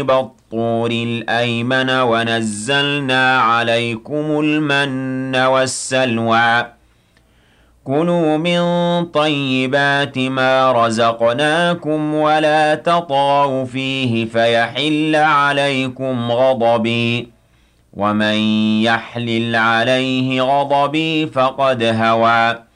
بالطور الأيمن ونزلنا عليكم المن والسلوى كلوا من طيبات ما رزقناكم ولا تطغوا فيه فيحل عليكم غضبي ومن يحلل عليه غضبي فقد هوى